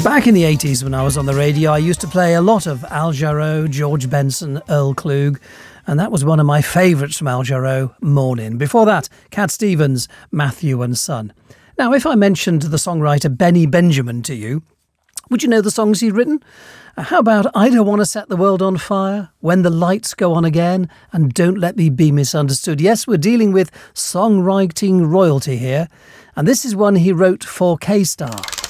Back in the 80s when I was on the radio, I used to play a lot of Al Jarreau, George Benson, Earl Klug, and that was one of my favourites from Al Jarreau, Morning. Before that, Cat Stevens, Matthew and Son. Now, if I mentioned the songwriter Benny Benjamin to you, would you know the songs he'd written? How about I Don't Want to Set the World on Fire, When the Lights Go On Again, and Don't Let Me Be Misunderstood? Yes, we're dealing with songwriting royalty here, and this is one he wrote for K-Star.